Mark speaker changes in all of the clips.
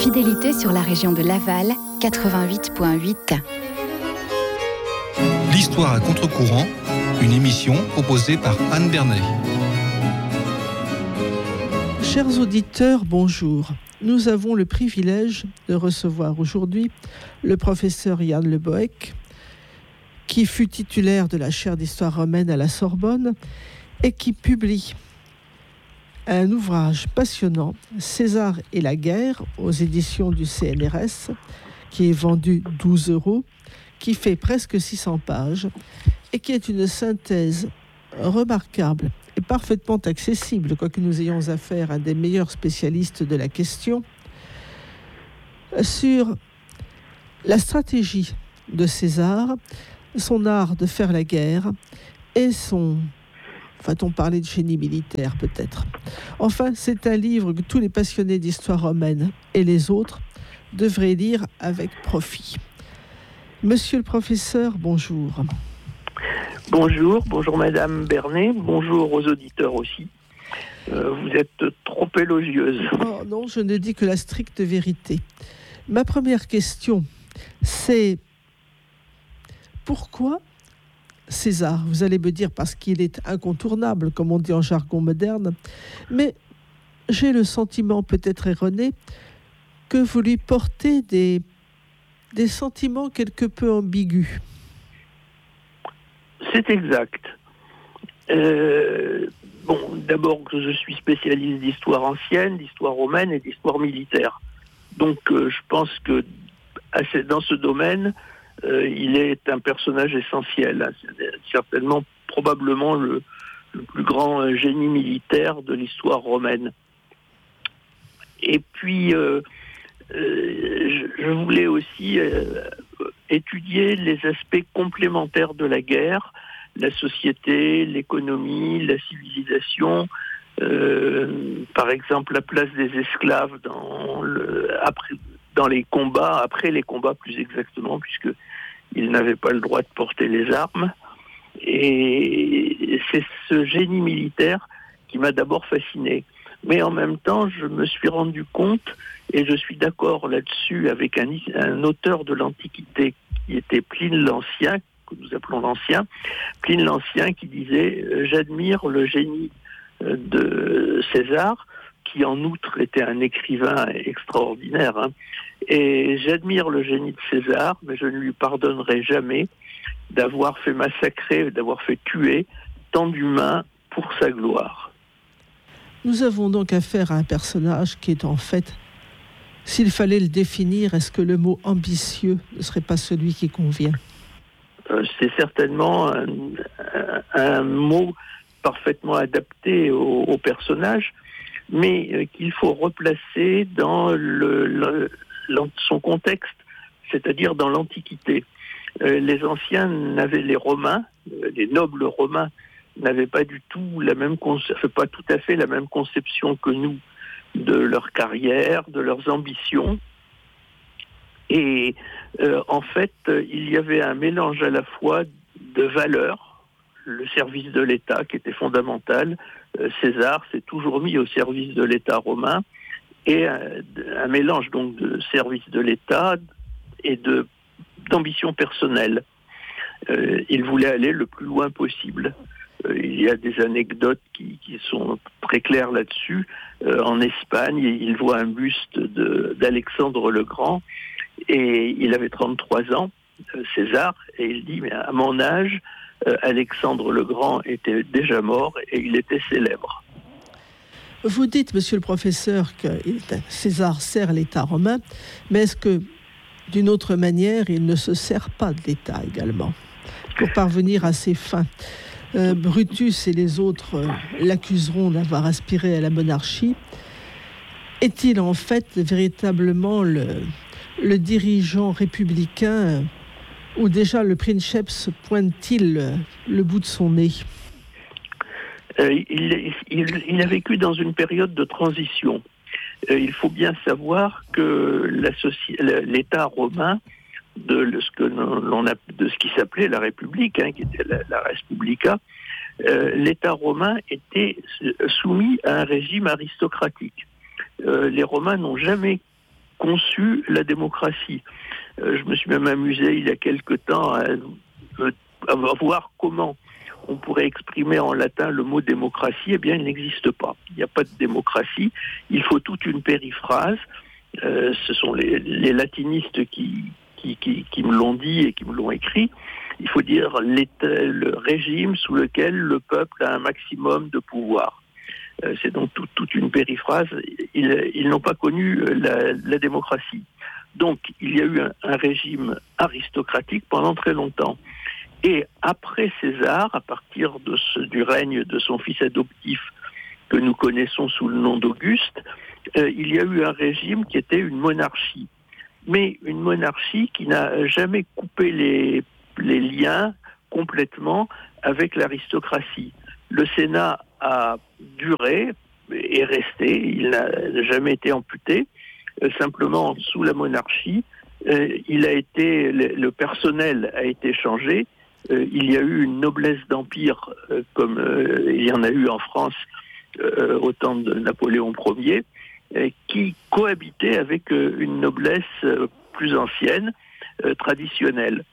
Speaker 1: fidélité sur la région de Laval, 88.8.
Speaker 2: L'histoire à contre-courant, une émission proposée par Anne Bernet.
Speaker 3: Chers auditeurs, bonjour. Nous avons le privilège de recevoir aujourd'hui le professeur Yann Le Boec, qui fut titulaire de la chaire d'histoire romaine à la Sorbonne et qui publie un ouvrage passionnant, César et la guerre, aux éditions du CNRS, qui est vendu 12 €, qui fait presque 600 pages et qui est une synthèse remarquable et parfaitement accessible, quoique nous ayons affaire à des meilleurs spécialistes de la question, sur la stratégie de César, son art de faire la guerre et son... Va-t-on parler de génie militaire peut-être ? Enfin, c'est un livre que tous les passionnés d'histoire romaine et les autres devraient lire avec profit. Monsieur le professeur, bonjour.
Speaker 4: Bonjour Madame Bernet, bonjour aux auditeurs aussi. Vous êtes trop élogieuse.
Speaker 3: Oh non, je ne dis que la stricte vérité. Ma première question, c'est pourquoi César? Vous allez me dire parce qu'il est incontournable, comme on dit en jargon moderne, mais j'ai le sentiment, peut-être erroné, que vous lui portez des sentiments quelque peu ambigus.
Speaker 4: C'est exact. D'abord que je suis spécialiste d'histoire ancienne, d'histoire romaine et d'histoire militaire. Donc je pense que dans ce domaine, il est un personnage essentiel. C'est certainement, probablement le plus grand génie militaire de l'histoire romaine. Et puis, je voulais aussi étudier les aspects complémentaires de la guerre, la société, l'économie, la civilisation, par exemple la place des esclaves dans les combats, après les combats plus exactement, puisqu'ils n'avaient pas le droit de porter les armes. Et c'est ce génie militaire qui m'a d'abord fasciné. Mais en même temps, je me suis rendu compte, et je suis d'accord là-dessus avec un auteur de l'Antiquité qui était Pline l'Ancien, que nous appelons l'Ancien, Pline l'Ancien qui disait « J'admire le génie de César », qui en outre était un écrivain extraordinaire, et j'admire le génie de César, mais je ne lui pardonnerai jamais d'avoir fait massacrer, d'avoir fait tuer tant d'humains pour sa gloire.
Speaker 3: Nous avons donc affaire à un personnage qui est en fait, s'il fallait le définir, est-ce que le mot ambitieux ne serait pas celui qui convient ?
Speaker 4: C'est certainement un mot parfaitement adapté au personnage, mais qu'il faut replacer dans son contexte, c'est-à-dire dans l'Antiquité. Les anciens les Romains, les nobles romains, n'avaient pas du tout pas tout à fait la même conception que nous de leur carrière, de leurs ambitions. Et en fait, il y avait un mélange à la fois de valeurs, le service de l'État qui était fondamental. César s'est toujours mis au service de l'État romain, et un mélange donc de service de l'État et d'ambition personnelle. Il voulait aller le plus loin possible. Il y a des anecdotes qui sont très claires là-dessus. En Espagne, il voit un buste d'Alexandre le Grand, et il avait 33 ans, César, et il dit « Mais à mon âge, Alexandre le Grand était déjà mort et il était célèbre. »
Speaker 3: Vous dites, monsieur le professeur, que César sert l'État romain, mais est-ce que, d'une autre manière, il ne se sert pas de l'État également, pour parvenir à ses fins ? Brutus et les autres l'accuseront d'avoir aspiré à la monarchie. Est-il en fait véritablement le dirigeant républicain où déjà le princeps pointe-t-il le bout de son nez ?
Speaker 4: Il a vécu dans une période de transition. Il faut bien savoir que l'État romain, de ce qui s'appelait la République, qui était la Respublica, l'État romain était soumis à un régime aristocratique. Les Romains n'ont jamais conçu la démocratie. Je me suis même amusé il y a quelque temps à voir comment on pourrait exprimer en latin le mot démocratie. Eh bien, il n'existe pas. Il n'y a pas de démocratie. Il faut toute une périphrase. Ce sont les latinistes qui me l'ont dit et qui me l'ont écrit. Il faut dire le régime sous lequel le peuple a un maximum de pouvoir. C'est donc toute une périphrase. Ils n'ont pas connu la démocratie. Donc, il y a eu un régime aristocratique pendant très longtemps. Et après César, à partir du règne de son fils adoptif, que nous connaissons sous le nom d'Auguste, il y a eu un régime qui était une monarchie. Mais une monarchie qui n'a jamais coupé les liens complètement avec l'aristocratie. Le Sénat a duré et est resté, il n'a jamais été amputé. Simplement, sous la monarchie, le personnel a été changé. Il y a eu une noblesse d'empire, comme il y en a eu en France au temps de Napoléon Ier, qui cohabitait avec une noblesse plus ancienne, traditionnelle.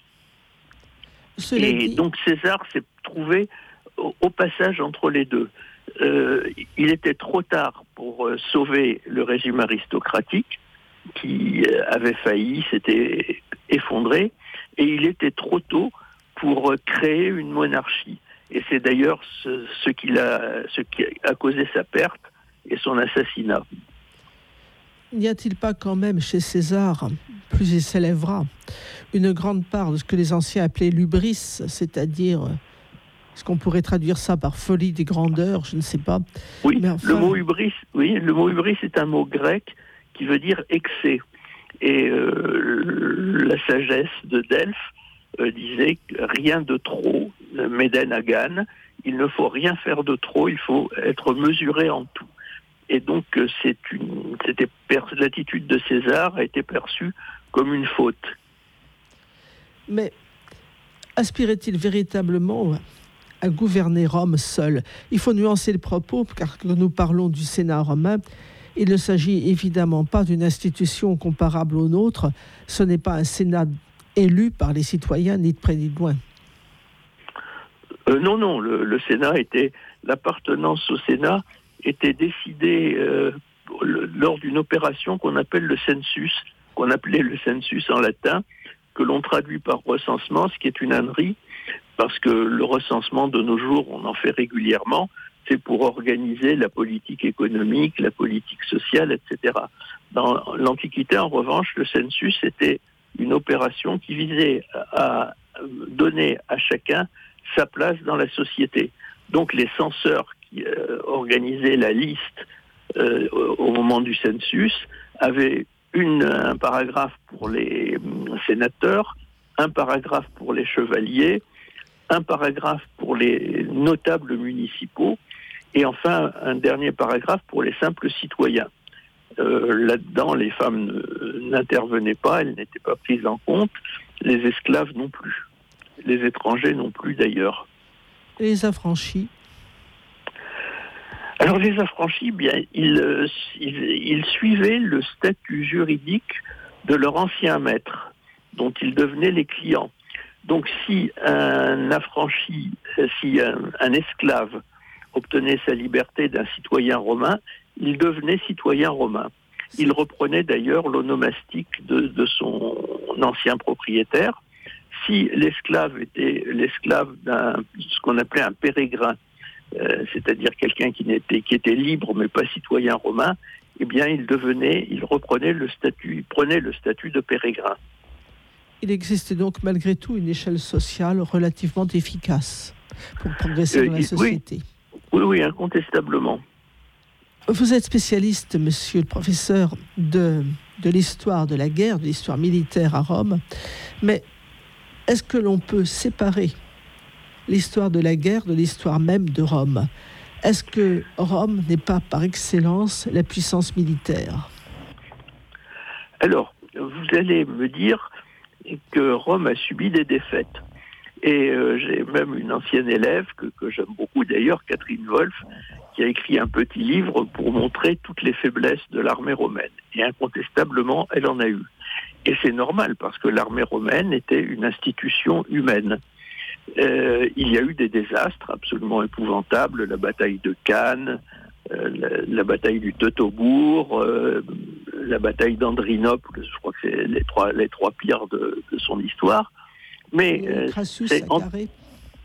Speaker 4: Donc César s'est trouvé au passage entre les deux. Il était trop tard pour sauver le régime aristocratique qui avait failli, s'était effondré, et il était trop tôt pour créer une monarchie. Et c'est d'ailleurs ce qui a causé sa perte et son assassinat.
Speaker 3: N'y a-t-il pas quand même chez César, plus il s'élèvera, une grande part de ce que les anciens appelaient l'hubris, c'est-à-dire, est-ce qu'on pourrait traduire ça par folie des grandeurs, je ne sais pas.
Speaker 4: Oui, mais enfin... le mot hubris est un mot grec qui veut dire excès. Et la sagesse de Delphes disait rien de trop, Médène à Gane, il ne faut rien faire de trop, il faut être mesuré en tout. Et donc, l'attitude de César a été perçue comme une faute.
Speaker 3: Mais aspirait-il véritablement à gouverner Rome seul ? Il faut nuancer le propos, car quand nous parlons du Sénat romain, il ne s'agit évidemment pas d'une institution comparable aux nôtres. Ce n'est pas un Sénat élu par les citoyens, ni de près ni de loin.
Speaker 4: Non, le Sénat l'appartenance au Sénat était décidée lors d'une opération qu'on appelle le census, qu'on appelait le census en latin, que l'on traduit par recensement, ce qui est une ânerie, parce que le recensement de nos jours, on en fait régulièrement, c'est pour organiser la politique économique, la politique sociale, etc. Dans l'Antiquité, en revanche, le census était une opération qui visait à donner à chacun sa place dans la société. Donc les censeurs qui organisaient la liste au moment du census avaient un paragraphe pour les sénateurs, un paragraphe pour les chevaliers, un paragraphe pour les notables municipaux et enfin un dernier paragraphe pour les simples citoyens. Là-dedans, les femmes n'intervenaient pas, elles n'étaient pas prises en compte, les esclaves non plus, les étrangers non plus d'ailleurs.
Speaker 3: Et les affranchis ?
Speaker 4: Alors les affranchis, bien, ils suivaient le statut juridique de leur ancien maître, dont ils devenaient les clients. Donc si un affranchi, si un esclave obtenait sa liberté d'un citoyen romain, il devenait citoyen romain. Il reprenait d'ailleurs l'onomastique de son ancien propriétaire. Si l'esclave était l'esclave ce qu'on appelait un pérégrin, c'est-à-dire quelqu'un qui était libre mais pas citoyen romain, eh bien il prenait le statut de pérégrin.
Speaker 3: Il existe donc malgré tout une échelle sociale relativement efficace pour progresser dans la société.
Speaker 4: Oui, incontestablement.
Speaker 3: Vous êtes spécialiste, monsieur le professeur, de l'histoire de la guerre, de l'histoire militaire à Rome, mais est-ce que l'on peut séparer l'histoire de la guerre de l'histoire même de Rome ? Est-ce que Rome n'est pas par excellence la puissance militaire ?
Speaker 4: Alors, vous allez me dire que Rome a subi des défaites. Et j'ai même une ancienne élève que j'aime beaucoup d'ailleurs, Catherine Wolf, qui a écrit un petit livre pour montrer toutes les faiblesses de l'armée romaine. Et incontestablement, elle en a eu. Et c'est normal, parce que l'armée romaine était une institution humaine. Il y a eu des désastres absolument épouvantables, la bataille de Cannes, la bataille du Teutobourg, la bataille d'Andrinople, je crois que c'est les trois pires de son histoire. Mais
Speaker 3: Crassus à Carré.
Speaker 4: Pardon ?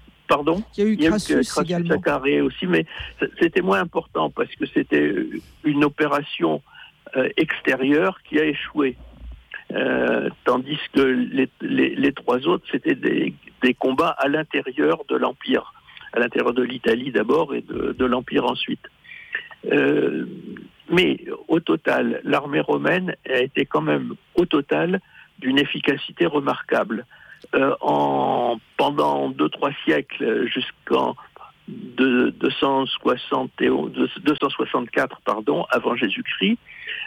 Speaker 3: Il y a eu Crassus également.
Speaker 4: À Carré aussi, mais c'était moins important parce que c'était une opération extérieure qui a échoué. Tandis que les trois autres, c'était des combats à l'intérieur de l'Empire, à l'intérieur de l'Italie d'abord et de l'Empire ensuite. Mais au total, l'armée romaine a été quand même au total d'une efficacité remarquable. Pendant 2-3 siècles, jusqu'en 264 avant Jésus-Christ,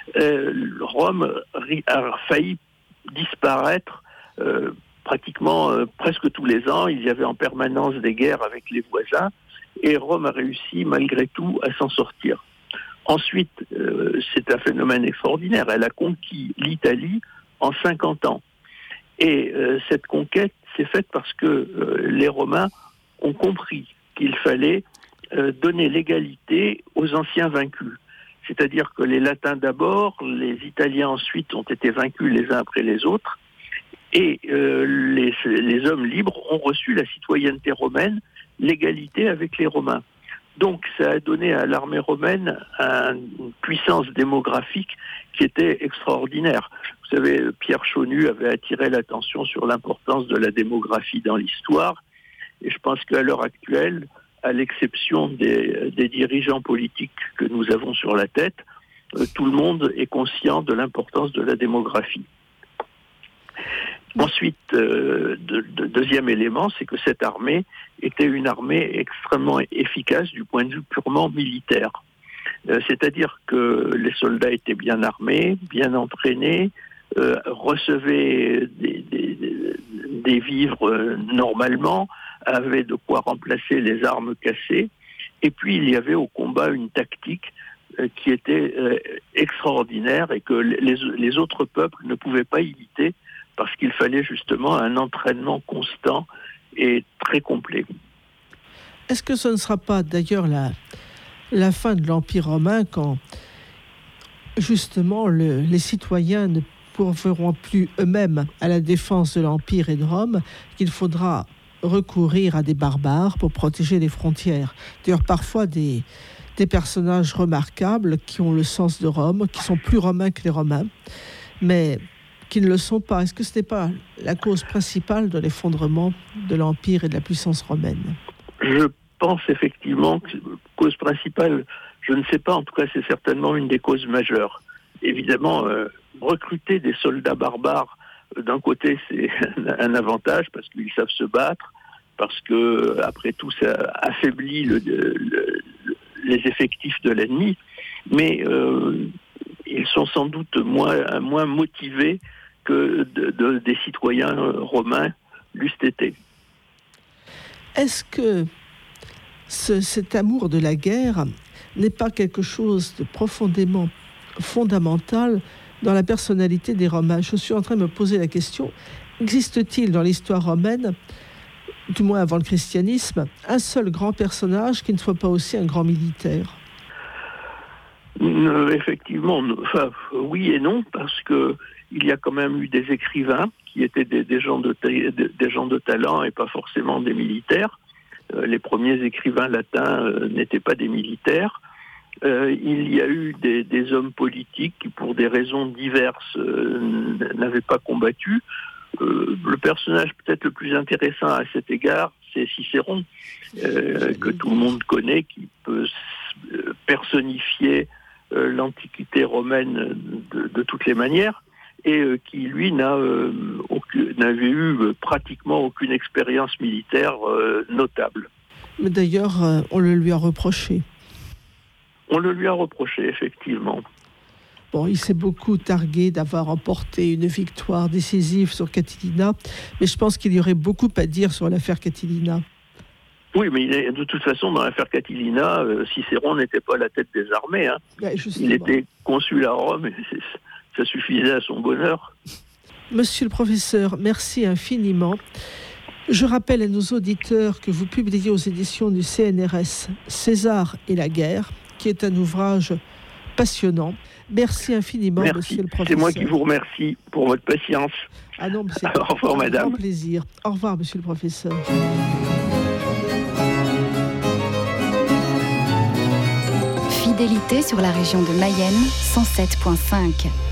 Speaker 4: Rome a failli disparaître pratiquement presque tous les ans. Il y avait en permanence des guerres avec les voisins et Rome a réussi malgré tout à s'en sortir. Ensuite, c'est un phénomène extraordinaire. Elle a conquis l'Italie en 50 ans. Et cette conquête s'est faite parce que les Romains ont compris qu'il fallait donner l'égalité aux anciens vaincus. C'est-à-dire que les Latins d'abord, les Italiens ensuite ont été vaincus les uns après les autres, et les hommes libres ont reçu la citoyenneté romaine, l'égalité avec les Romains. Donc ça a donné à l'armée romaine une puissance démographique qui était extraordinaire. Vous savez, Pierre Chaunu avait attiré l'attention sur l'importance de la démographie dans l'histoire, et je pense qu'à l'heure actuelle, à l'exception des dirigeants politiques que nous avons sur la tête, tout le monde est conscient de l'importance de la démographie. Ensuite, deuxième élément, c'est que cette armée était une armée extrêmement efficace du point de vue purement militaire. C'est-à-dire que les soldats étaient bien armés, bien entraînés, recevaient des vivres normalement, avaient de quoi remplacer les armes cassées. Et puis il y avait au combat une tactique qui était extraordinaire et que les autres peuples ne pouvaient pas imiter, parce qu'il fallait justement un entraînement constant et très complet.
Speaker 3: Est-ce que ce ne sera pas d'ailleurs la fin de l'Empire romain quand justement les citoyens ne pourront plus eux-mêmes à la défense de l'Empire et de Rome, qu'il faudra recourir à des barbares pour protéger les frontières. D'ailleurs, parfois des personnages remarquables qui ont le sens de Rome, qui sont plus romains que les Romains, mais qui ne le sont pas. Est-ce que ce n'est pas la cause principale de l'effondrement de l'Empire et de la puissance romaine ?
Speaker 4: Je pense effectivement que cause principale, je ne sais pas, en tout cas c'est certainement une des causes majeures. Évidemment, recruter des soldats barbares, d'un côté c'est un avantage parce qu'ils savent se battre, parce que après tout ça affaiblit les effectifs de l'ennemi, mais ils sont sans doute moins motivés que des citoyens romains l'eussent été.
Speaker 3: Est-ce que cet amour de la guerre n'est pas quelque chose de profondément fondamental dans la personnalité des Romains ? Je suis en train de me poser la question, existe-t-il dans l'histoire romaine, du moins avant le christianisme, un seul grand personnage qui ne soit pas aussi un grand militaire ?
Speaker 4: Effectivement, oui et non, parce que il y a quand même eu des écrivains qui étaient des gens de talent et pas forcément des militaires. Les premiers écrivains latins n'étaient pas des militaires. Il y a eu des hommes politiques qui, pour des raisons diverses, n'avaient pas combattu. Le personnage peut-être le plus intéressant à cet égard, c'est Cicéron, que tout le monde connaît, qui peut personnifier l'Antiquité romaine de toutes les manières, et qui, lui, n'avait eu pratiquement aucune expérience militaire notable.
Speaker 3: Mais d'ailleurs, on le lui a reproché.
Speaker 4: On le lui a reproché, effectivement.
Speaker 3: Bon, il s'est beaucoup targué d'avoir remporté une victoire décisive sur Catilina, mais je pense qu'il y aurait beaucoup à dire sur l'affaire Catilina.
Speaker 4: Oui, mais de toute façon, dans l'affaire Catilina, Cicéron n'était pas à la tête des armées. Hein.
Speaker 3: Ouais,
Speaker 4: il était consul à Rome et ça suffisait à son bonheur.
Speaker 3: Monsieur le professeur, merci infiniment. Je rappelle à nos auditeurs que vous publiez aux éditions du CNRS César et la guerre, qui est un ouvrage passionnant. Merci infiniment, monsieur le professeur.
Speaker 4: C'est moi qui vous remercie pour votre patience.
Speaker 3: Ah non, mais c'est
Speaker 4: au revoir, madame.
Speaker 3: Un grand plaisir. Au revoir, monsieur le professeur.
Speaker 1: Fidélité sur la région de Mayenne, 107.5.